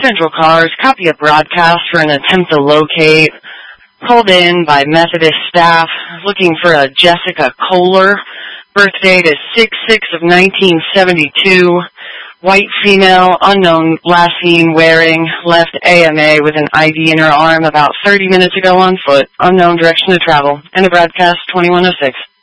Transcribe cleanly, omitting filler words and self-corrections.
Central Cars, copy a broadcast for an attempt to locate. Called in by Methodist staff looking for a Jessica Kohler. Birth date is 6/6/1972. White female, unknown, last seen wearing left AMA with an ID in her arm about 30 minutes ago on foot. Unknown direction to travel. End of broadcast 2106.